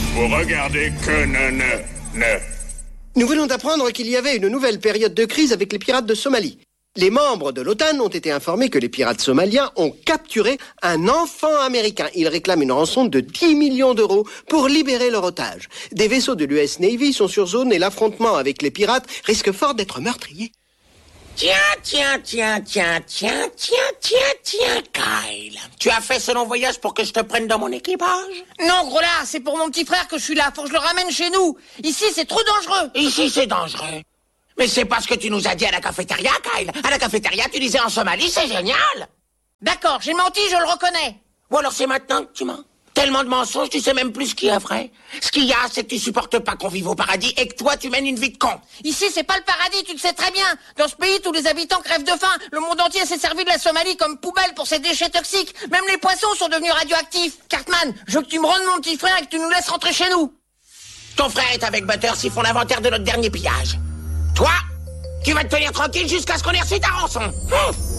Vous regardez que ne. Nous venons d'apprendre qu'il y avait une nouvelle période de crise avec les pirates de Somalie. Les membres de l'OTAN ont été informés que les pirates somaliens ont capturé un enfant américain. Ils réclament une rançon de 10 millions d'euros pour libérer leur otage. Des vaisseaux de l'US Navy sont sur zone et l'affrontement avec les pirates risque fort d'être meurtrier. Tiens, Kyle. Tu as fait ce long voyage pour que je te prenne dans mon équipage? Non, gros là, c'est pour mon petit frère que je suis là. Faut que je le ramène chez nous. Ici, c'est trop dangereux. Ici, c'est dangereux. Mais c'est pas ce que tu nous as dit à la cafétéria, Kyle. À la cafétéria, tu disais en Somalie, c'est génial. D'accord, j'ai menti, je le reconnais. Ou alors c'est maintenant que tu mens. Tellement de mensonges, tu sais même plus ce qu'il y a vrai. Ce qu'il y a, c'est que tu supportes pas qu'on vive au paradis et que toi, tu mènes une vie de con. Ici, c'est pas le paradis, tu le sais très bien. Dans ce pays, tous les habitants crèvent de faim. Le monde entier s'est servi de la Somalie comme poubelle pour ses déchets toxiques. Même les poissons sont devenus radioactifs. Cartman, je veux que tu me rendes mon petit frère et que tu nous laisses rentrer chez nous. Ton frère est avec Butters, ils font l'inventaire de notre dernier pillage. Toi, tu vas te tenir tranquille jusqu'à ce qu'on ait reçu ta rançon.